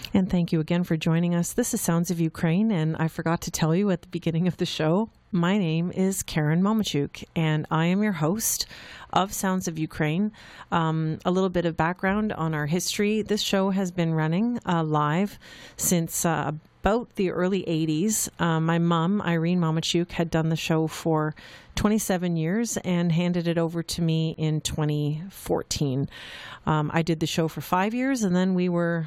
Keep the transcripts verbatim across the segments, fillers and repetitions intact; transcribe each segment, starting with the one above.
And thank you again for joining us. This is Sounds of Ukraine, and I forgot to tell you at the beginning of the show, my name is Karen Momachuk, and I am your host of Sounds of Ukraine. Um, a little bit of background on our history. This show has been running uh, live since uh, about the early eighties. Uh, my mom, Irene Momachuk, had done the show for twenty-seven years and handed it over to me in twenty fourteen. Um, I did the show for five years, and then we were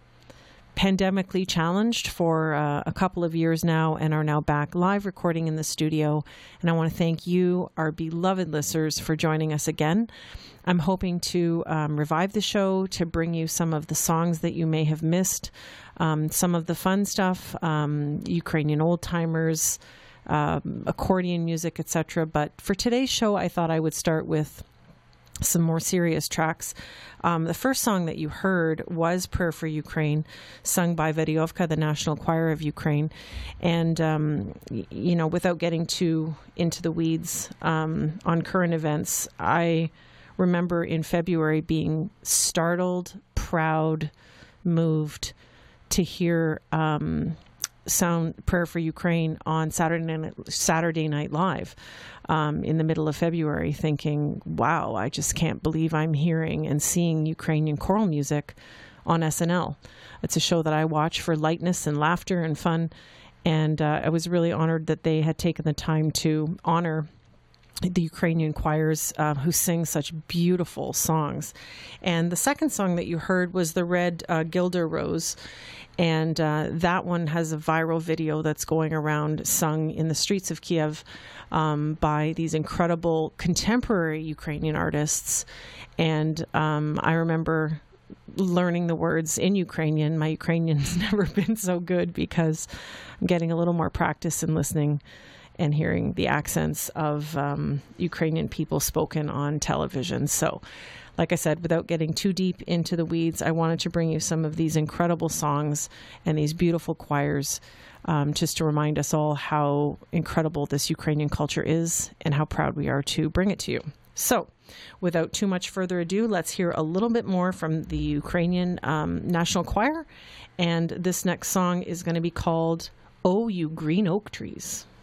pandemically challenged for uh, a couple of years now and are now back live recording in the studio. And I want to thank you, our beloved listeners, for joining us again. I'm hoping to um, revive the show, to bring you some of the songs that you may have missed, um, some of the fun stuff, um, Ukrainian old-timers, um, accordion music, et cetera. But for today's show, I thought I would start with some more serious tracks. Um, the first song that you heard was Prayer for Ukraine, sung by Veryovka, the National Choir of Ukraine. And, um, y- you know, without getting too into the weeds um, on current events, I remember in February being startled, proud, moved to hear um, sound Prayer for Ukraine on Saturday Night, Saturday Night Live um, in the middle of February, thinking, wow, I just can't believe I'm hearing and seeing Ukrainian choral music on S N L. It's a show that I watch for lightness and laughter and fun, and uh, I was really honored that they had taken the time to honor the Ukrainian choirs uh, who sing such beautiful songs. And the second song that you heard was the Red uh, Gilder Rose. And uh, that one has a viral video that's going around, sung in the streets of Kiev um, by these incredible contemporary Ukrainian artists. And um, I remember learning the words in Ukrainian. My Ukrainian's never been so good because I'm getting a little more practice in listening and hearing the accents of um, Ukrainian people spoken on television. So, like I said, without getting too deep into the weeds, I wanted to bring you some of these incredible songs and these beautiful choirs, um, just to remind us all how incredible this Ukrainian culture is and how proud we are to bring it to you. So, without too much further ado, let's hear a little bit more from the Ukrainian um, National Choir. And this next song is going to be called "Oh, You Green Oak Trees."